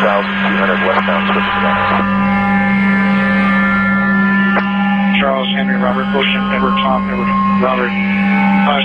6,200 westbound, switching to that. Charles, Henry, Robert, Ocean, Edward, Tom, Edward, Robert,